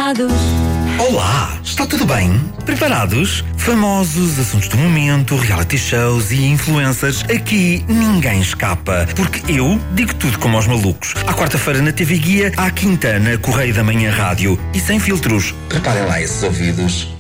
Preparados? Olá, está tudo bem? Preparados? Famosos, assuntos do momento, reality shows e influencers. Aqui ninguém escapa, porque eu digo tudo como aos malucos. À quarta-feira na TV Guia, à quinta na Correio da Manhã Rádio. E sem filtros. Preparem lá esses ouvidos.